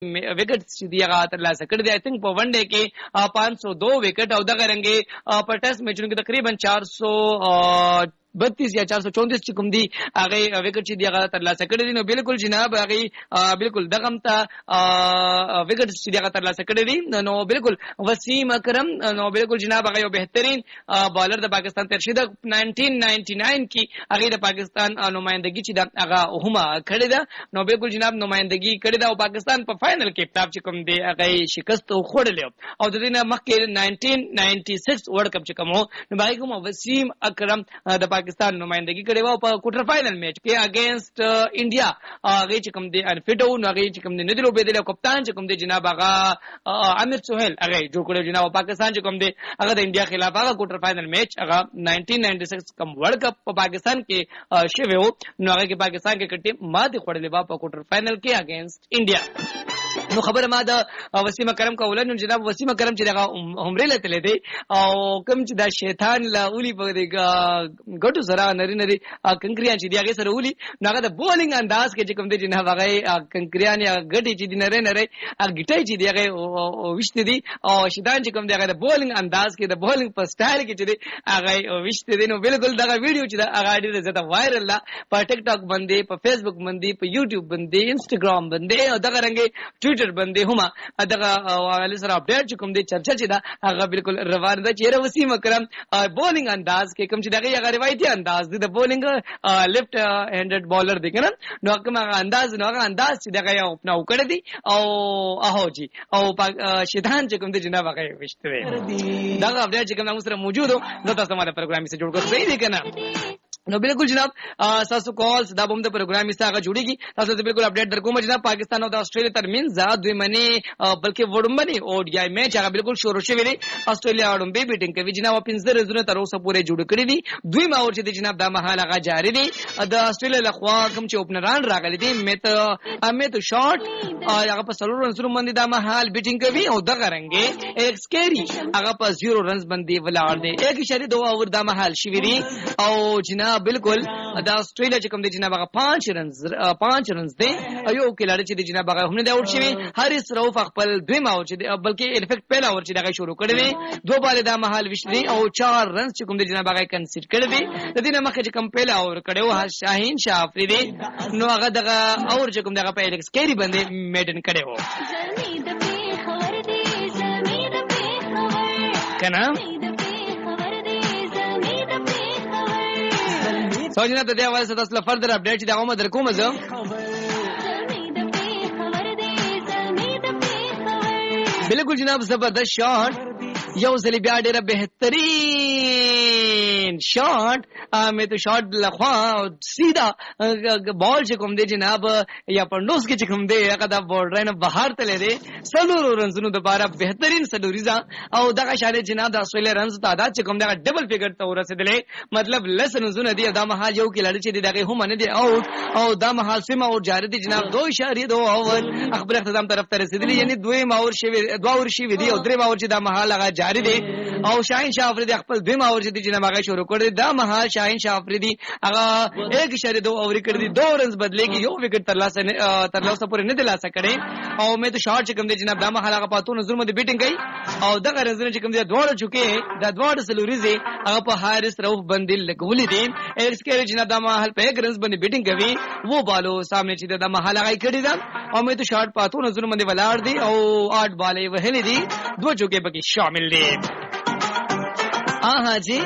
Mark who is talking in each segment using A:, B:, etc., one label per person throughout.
A: विकेट چې دی هغه ترلاسه کړی دی. آی تھنک په ون ډے کې 502 وکټ او دغه رنګ په ټیسټ میچونو کې تقریبا 432 یا 434 چې کوم دی هغه وکټ چې دی هغه ترلاسه کړی دی. نو بالکل جناب هغه بالکل دغه ته وکټ چې دی هغه ترلاسه کړی دی. نو بالکل وسیم اکرم نو بالکل جناب هغه یو بهترین بالر د پاکستان تر شي د 1999 کې هغه د پاکستان نمائندګي چې هغه هم کړی ده. نو بالکل جناب نمائندګي کړی ده او پاکستان په فائنل کې ټاپ چې کوم دی هغه شکست خوړلې او د دې نه مخکې 1996 ورلد کپ چې کوم نو باندې کوم وسیم اکرم د پاکستان نمائندګي کړې و په کوارټر فائنل میچ کې اگینست انډیا. هغه چې کوم دی انفیټو نو هغه چې کوم دی ندلو بيدل کپتان چې کوم دی جناب هغه عامر سہیل هغه جوړ کړو جناب پاکستان چې کوم دی هغه د انډیا خلاف هغه کوارټر فائنل میچ هغه 1996 کوم ورلد کپ په پاکستان کې شوه و. نو هغه کې پاکستان کې ټیم ماته خوړلې با په کوارټر فائنل کې اگینست انډیا. نو خبره ما د وسیم اکرم کوله. نو جناب وسیم اکرم چې دغه عمره لته دی او کوم چې دا شیطان لا اولی په دې ګټو سره نری کنکریان چې دی هغه سره اولی نو هغه د بولینګ انداز کې چې کوم دی جناب هغه کنکریان یا ګټي چې دی نری هغه ګټي چې دی هغه وشته دي او شیطان چې کوم دی هغه د بولینګ انداز کې د بولینګ په سټایل کې چې دی هغه وشته دي. نو بالکل دغه ویډیو چې هغه ډیره زیاته وایرل لا په ټیک ټاک باندې په فیسبوک باندې په یوټیوب باندې انستګرام باندې او دغه رنګ ټویټر باندې هم دغه حواله سره اپډیټ چې کوم دی چرچا چې دا هغه بالکل روان ده چې وسیم اکرم بولینګ انداز کې کوم چې دغه هغه روایتي انداز دی د بولینګ لیفت هینډډ بالر دی کنه. نو کوم هغه انداز چې دغه یو اپنا وکړی دی او اهو جی او شیطان چې کوم دی جناب هغه وشته دا اپډیټ چې کوم سره موجود نو تاسو ماده پروګرام یې جوړ کړئ صحیح دی کنه. نو بالکل جناب تاسو کالز دا بم د پروګرام یې څنګه جوړیږي تاسو ته بالکل اپډیټ درکوم جناب. پاکستان او د استرالیا ترمنځ دوی منی بلکې وډمبني او ډی میچ هغه بالکل شروع شوی دی. استرالیا وډمبي بیټینګ کوي جناب 15 رنونه تر اوسه پورې جوړ کړی دي. دوی ما ورچې دي جناب دا مهال هغه جاری دی. د استرالیا لخوا کوم چې اوپنران راغلي دي امیت شاټ هغه په 3 رنز باندې دا مهال بیټینګ کوي او دغه رنګي ایکس کیری هغه په 0 رنز باندې ولاړ دی. 1.2 اوور دا مهال شوی دی او جناب بالکل دا استرالیا چې کوم دی جناب هغه 5 رنز دی او یو کلاړي چې دی جناب هغه هم نه دی اوټ شوی. حارث روف خپل دویم اوټ چې بلکې انفیکټ پهلا اوټ چې دغه شروع کړی دی دوه بال دا مهال وشتري او 4 رنز چې کوم دی جناب هغه کنسیډ کړی دی. د دې نه مخکې چې کوم پهلا اور کړو شاهین شاه افریدي نو هغه دغه اور چې کوم دغه په ایلکس کیری باندې میډن کړو کنه. سوچنا ته دی اول څه تاسو فردر اپډیټ چې دا کوم درکوم زه بالکل جناب زبردست شاٹ یو ځل بیا ډیره بهترین شاٹ مې ته شاٹ لخوا سیدا بال چې کوم دی جناب یا پندوس کې چې کوم دی هغه د بورډر نه بهر تللی دی سلور رنزونو د بارا بهترین سلوریزا او دغه شاله جناب د استرالیا رنز تعداد چې کوم دی ډبل فیګر ته ورسېدلې مطلب لس رنزونه دی دا مهال یو کې لړ چې دی دغه هم نه دی اوټ او دا مهال سم او جاری دی جناب 2.2 اوور خبر اختتام طرف ته رسیدلی یعنی 2 اوور شوی 2 اوور شوی دی او 3 اوور چې دا مهال هغه جاری دی او شاهین شاه افریدي خپل 2 اوور چې دی جناب هغه شروع کړی دا مهال شاهین شاه افریدي هغه 1.2 اوور کړی 2 رنز بدلېږي یو وکټ ترلاسه پورې نه دلاسه کړي او مې ته شاټ چې کوم دی جناب دا مهال هغه پاتو نظر مده بیټینګ کوي او دغه رنزونه چې کوم دی دوړ چوکي دا دوړ سلوریزي هغه په حارث روف باندې لګولې دي ایس کې جناب دا مهال په 1 رنز باندې بیټینګ کوي وو بالو سامنے چې دا مهال هغه کړی دا او مې ته شاټ پاتو نظر مده ولاړ دي او 8 بالې وهلې دي 2 چوکي پکې شامل دي. ها جی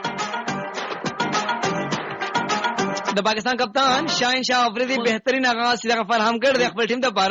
A: د پاکستان کپتان شاهین شاه افریدي بهترین آغاز څنګه فراهم کړ د خپل ټیم د بارا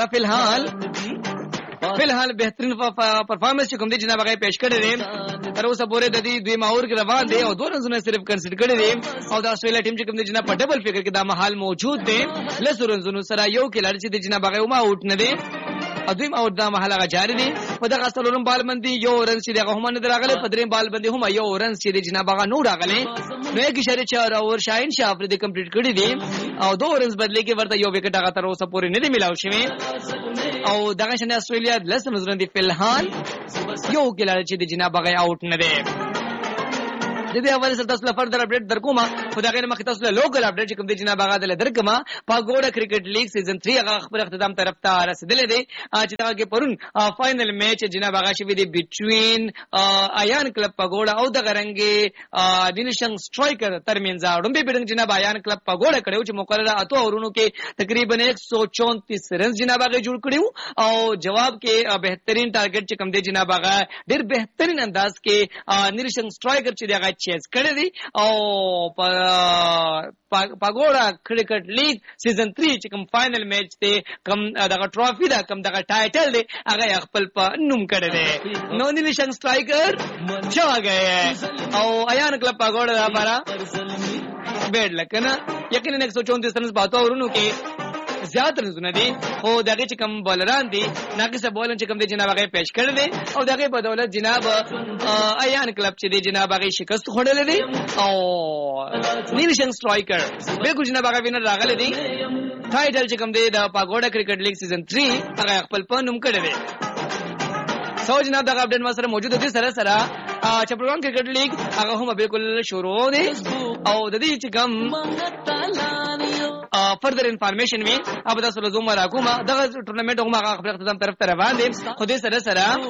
A: فلحال بهترین پرفارمنس کوم دی جناب هغه پیش کړی دی تر اوسه پورې د دې دوی ماور کې روان دی او 2 رنزونه صرف کنسیډر کړی دی او د استرالیا ټیم چې کوم دی جناب په ډبل فیګر کې دا مهال موجود دی لس رنزونو سره یو کې لړ چې دی جناب هغه ما اوټ نه دی ادویم او دا محل هغه جاری دي په دغه اصلونو بال باندې یو رن چې دغه هم نه دراغله په دریم بال باندې هم یو رن چې جناب هغه نو راغله نو کې شری 4 اور شاهین شاه افریدي کمپلیټ کړی دي او 2 رنز بدلې کې ورته یو وکټ هغه تر اوسه پورې نه دی ملاو شوی او دغه شنه استرالیا لس نظر دي فلحال یو ګلاره چې جناب هغه آوټ نه دی. د دې حواله سره تاسو لپاره در اپډیټ درکوم خدای نه مخ تاسو له لوکل اپډیټ کوم دی جناب هغه د درکما پاګوډا کرکټ لیګ سیزن 3 هغه خبر اختتام طرف ته رسیدلې دی چې دا کې پرون فائنل میچ جناب هغه شوی دی بټوین آیان کلب پاګوډا او د غرنګي دینشنګ سټرایکر ترمنځ وړاندې بیډنګ جناب آیان کلب پاګوډا کړو چې مقرره اتو اورونو کې تقریبا 134 رنز جناب هغه جوړ کړو او جواب کې بهترین ټارګټ چې کوم دی جناب هغه ډېر بهترین انداز کې دینشنګ سټرایکر چې هغه چیز کړی دی او پاګوډا کرکټ لیګ سیزن 3 چې کوم فائنل میچ دی کوم دغه ټرافي دا کوم دغه ټایټل دی هغه خپل په نوم کړی دی نو دینشنګ سټرایکر چا گئے او آیان کلب پاګوډا لپاره بیډ لکنه یقینا 134 رنز پاتو ورونو کې زیات رنزونه دي خو دغه چې کوم بولران دي ناقصه بولن چې کوم دي جناب هغه پیش کړل دي او دغه په دولت جناب آیان کلب چې دي جناب هغه شکست خوړل دي او نیشن سټرایکر به جناب هغه وینر راغله دي ټایټل چې کوم دي د پاګوډا کرکټ لیګ سیزن 3 هغه خپل په نوم کړی دی سو جناب دغه اپډیټ ما سره موجود دي سره چپړوان کرکټ لیګ هغه هم بالکل شروع دي او د دې چې کوم further information وی اب تاسو له زوم راکوما دغه ټورنمنت هم هغه خپل اختتام طرف ته روان دي خو دې سره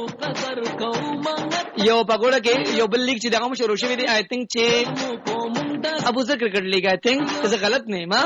A: یو پاګوډا کې یو بل لیګ چې دغه شروع شوی دی آی تھنک چې ابو ذر کرکټ لیګ آی تھنک زه غلط نه ما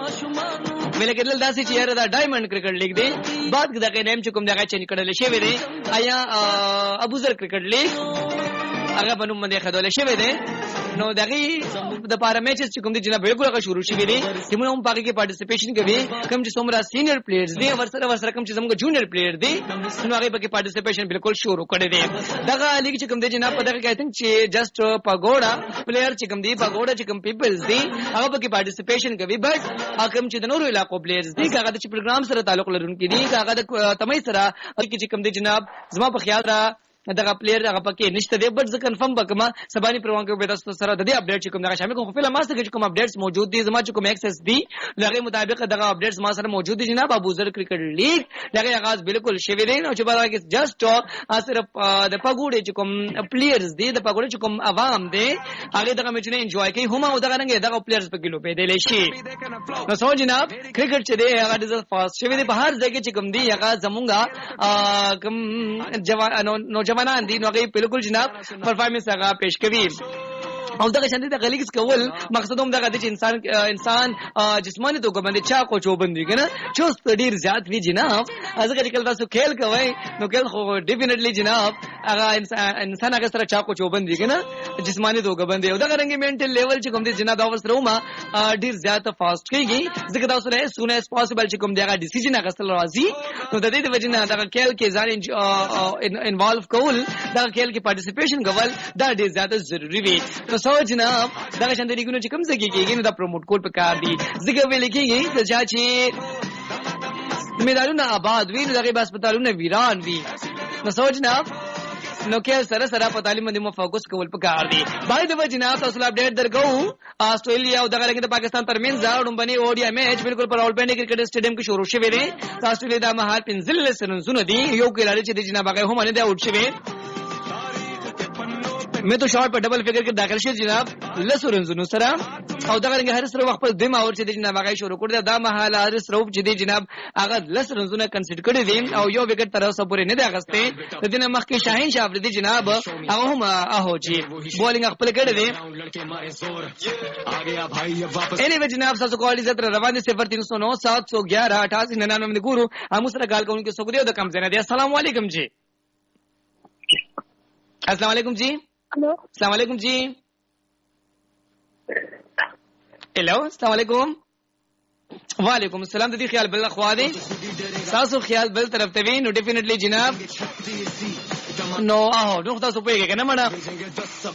A: مله کېدل داسې چې یاره دا ډایمنډ کرکټ لیګ دی بعد دغه نیم چې کوم دغه چینج کړل شوی دی آیا ابو ذر کرکټ لیګ هغه په نوم باندې خدای شوی دی نو دغه د پاره میچز چې کوم دي جناب بالکل هغه شروع شوی دي چې موږ هم پاګه کې پارټیسپیشن کوي کوم چې څومره سینیئر پلیئرز دي ورسره کوم چې زموږ جونیئر پلیئر دي نو هغه پکې پارټیسپیشن بالکل شروع کړی دی دغه لیګ چې کوم دي جناب په دغه کې آی تھنک چې جست پاګوډا پلیئر چې کوم دي پاګوډا چې کوم پیپلز دي هغه پکې پارټیسپیشن کوي بټ کوم چې د نورو علاقو پلیئرز دي هغه د پروګرام سره تعلق لرونکي دي هغه د تمای سره چې کوم دي جناب زما په خیال را دغه پلیئر هغه پکې نشته دی بټ زه کنفرم وکم سبانی پروان کې به تاسو سره د دې اپډیټ چې کوم دغه شامل کوم فلم ماسته کې کوم اپډیټس موجود دي زما چې کوم ایکسس دي لغه مطابق دغه اپډیټس ما سره موجود دي جناب ابو ذر کرکټ لیګ دغه آغاز بالکل شوی دی نو چې بل کې جست صرف د پاګوډې چې کوم پلیئرز دي د پاګوډې چې کوم عوام دي هغه دغه میچونه انجوای کوي هم او دغه رنګ دغه پلیئرز په کلو په دي شي نو سو جناب کرکټ چې دی هغه د فاست شوی دی په هر ځای کې چې کوم دی هغه زمونږه کوم نوجوانان دي نو بالکل جناب پرفارمنس هغه پیش کوي او دغه شاندې د غلیګز کول مقصد هم دغه د انسان جسمانی توګه باندې چا کو چوبندي کنه چوست ډیر زیات وی جناب ازګه کله تاسو کھیل کوي نو کله خو ډیفینټلی جناب هغه انسان هغه سره چا کو چوبندي کنه جسمانی توګه باندې او دغه رنګ منټل لیول چې کوم دي جناب دا وسره ما ډیر زیات فاست کیږي ځکه تاسو له سون اس پوسیبل چې کوم دغه ډیسیژن هغه سره راځي نو د دې د وجه نه دغه کھیل کې ځان انوالو کول دغه کھیل کې پارټیسپیشن کول دا ډیر زیات ضروری وي سو جناب دغه شاندې لیګونو چې کوم ځای کېږي نو دا پروموټ کول پکار دي ځکه ویل کېږي چې میدانونه آباد وي نو دغه هسپتالونه ویران وي نو سو جناب نو کې سره په تعلیم باندې مو فوکس کول پکار دي باید د جناب تاسو اپډیټ درکو آسټرالیا او دغه رنګ د پاکستان ترمنځ وړاندې اوډیا میچ بالکل پر راولپنډي کرکټ سټیډیم کې شروع شوی دی آسټرالیا د مهال 15 رنونه دي یو کلاړي چې د جناب هغه هم نه دی اوټ شوی میں تو شارٹ پر ڈبل فگر کې داخل شې جناب لسو رنزونو سره او دغه رنګ هر سره وخت په دیم اور چې جناب هغه شروع کړی دا مهال هر سره چې جناب هغه لس رنزونه کنسیډر کړی دي او یو وکټ تر اوسه پورې نه دی اغسته د دې مخکې شاهین شاه افریدي جناب هغه هم اهو چې بولینګ خپل کړی دی انیوی جناب تاسو کال عزت روان دي 0309 711 8899 ګورو هم سره ګال کوونکې څوک دی د کم زنه دي السلام علیکم جی السلام علیکم جی
B: हेलो
A: अस्सलाम वालेकुम जी हेलो अस्सलाम वालेकुम वालेकुम अस्सलाम د دې خیال بل خوا دي تاسو خیال بل طرف ته وی نو ډیفینټلی جناب نو تاسو په کې کنه مړه